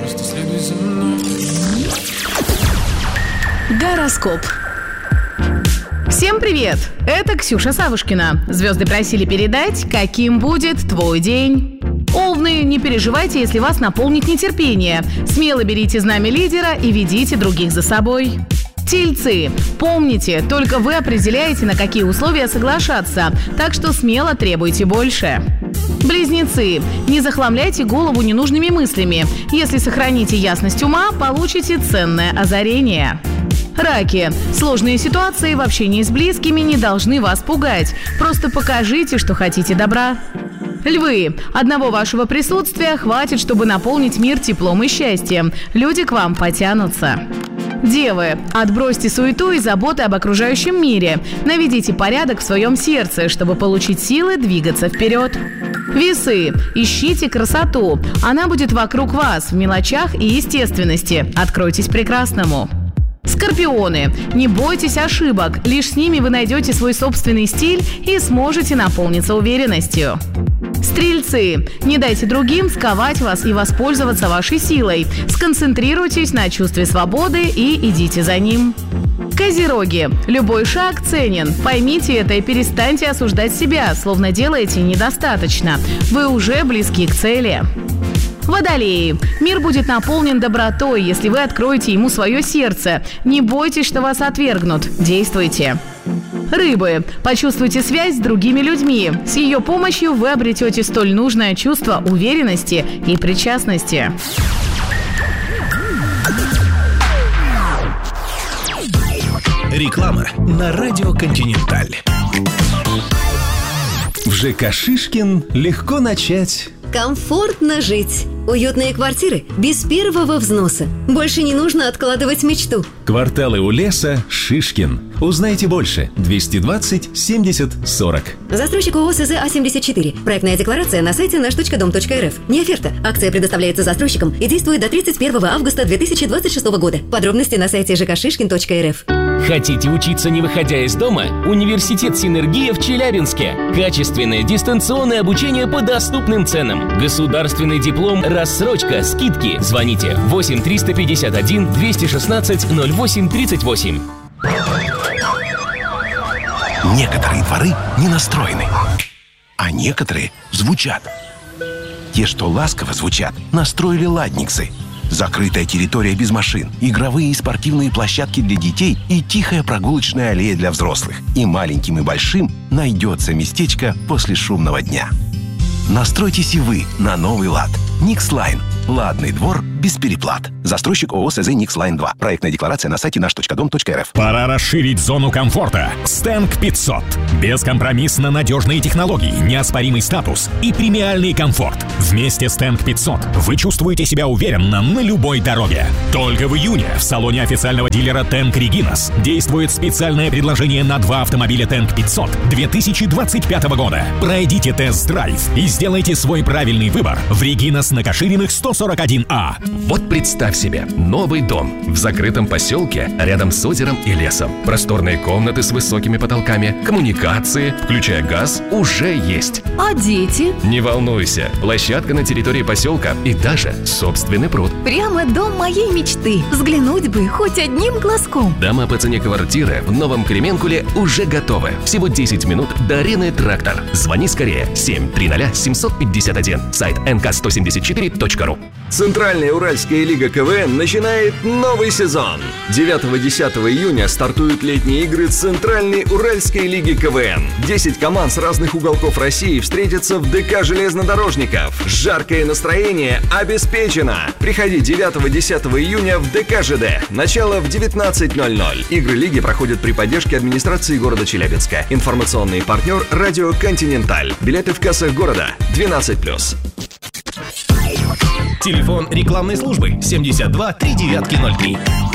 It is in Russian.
просто следуй за мной. Гороскоп. Всем привет! Это Ксюша Савушкина. Звезды просили передать, каким будет твой день. Овны, не переживайте, если вас наполнит нетерпение. Смело берите знамя лидера и ведите других за собой. Тельцы, помните, только вы определяете, на какие условия соглашаться, так что смело требуйте больше. Близнецы, не захламляйте голову ненужными мыслями. Если сохраните ясность ума, получите ценное озарение. Раки, сложные ситуации в общении с близкими не должны вас пугать. Просто покажите, что хотите добра. Львы, одного вашего присутствия хватит, чтобы наполнить мир теплом и счастьем. Люди к вам потянутся. Девы, отбросьте суету и заботы об окружающем мире. Наведите порядок в своем сердце, чтобы получить силы двигаться вперед. Весы, ищите красоту. Она будет вокруг вас, в мелочах и естественности. Откройтесь прекрасному. Скорпионы, не бойтесь ошибок. Лишь с ними вы найдете свой собственный стиль и сможете наполниться уверенностью. Стрельцы, не дайте другим сковать вас и воспользоваться вашей силой. Сконцентрируйтесь на чувстве свободы и идите за ним. Козероги, любой шаг ценен. Поймите это и перестаньте осуждать себя, словно делаете недостаточно. Вы уже близки к цели. Водолеи, мир будет наполнен добротой, если вы откроете ему свое сердце. Не бойтесь, что вас отвергнут. Действуйте. Рыбы, почувствуйте связь с другими людьми. С ее помощью вы обретете столь нужное чувство уверенности и причастности. Реклама на радио «Континенталь». В ЖК «Шишкин» легко начать. Комфортно жить. Уютные квартиры без первого взноса. Больше не нужно откладывать мечту. Кварталы у леса «Шишкин». Узнайте больше. 220 70 40. Застройщик ООО СЗ А-74. Проектная декларация на сайте наш.дом.рф. Не оферта. Акция предоставляется застройщикам и действует до 31 августа 2026 года. Подробности на сайте жкшишкин.рф. Хотите учиться, не выходя из дома? Университет «Синергия» в Челябинске. Качественное дистанционное обучение по доступным ценам. Государственный диплом, рассрочка, скидки. Звоните 8 351 216 08 38. Некоторые дворы не настроены, а некоторые звучат. Те, что ласково звучат, настроили ладниксы. Закрытая территория без машин, игровые и спортивные площадки для детей и тихая прогулочная аллея для взрослых. И маленьким, и большим найдется местечко после шумного дня. Настройтесь и вы на новый лад. Никслайн. Ладный двор без переплат. Застройщик ООО СЗ Никслайн 2. Проектная декларация на сайте наш.дом.рф. Пора расширить зону комфорта. Стенг 500. Бескомпромиссно надежные технологии, неоспоримый статус и премиальный комфорт. Вместе с Стенг 500 вы чувствуете себя уверенно на любой дороге. Только в июне в салоне официального дилера Тенк Регинас действует специальное предложение на 2 автомобиля Тенк 500 2025 года. Пройдите тест-драйв и сделайте свой правильный выбор в Регинас на Кашириных 141А. Вот представь себе, новый дом в закрытом поселке рядом с озером и лесом. Просторные комнаты с высокими потолками, коммуникации, включая газ, уже есть. А дети? Не волнуйся, площадка на территории поселка и даже собственный пруд. Прямо дом моей мечты. Взглянуть бы хоть одним глазком. Дома по цене квартиры в Новом Кременкуле уже готовы. Всего 10 минут до арены «Трактор». Звони скорее 730-751. Сайт nk174.ru. Центральная Уральская лига КВН начинает новый сезон. 9-10 июня стартуют летние игры Центральной Уральской лиги КВН. 10 команд с разных уголков России встретятся в ДК железнодорожников. Жаркое настроение обеспечено. Приходи 9-10 июня в ДК ЖД. Начало в 19:00. Игры лиги проходят при поддержке администрации города Челябинска. Информационный партнер радио «Континенталь». Билеты в кассах города 12+. Телефон рекламной службы 72 3903.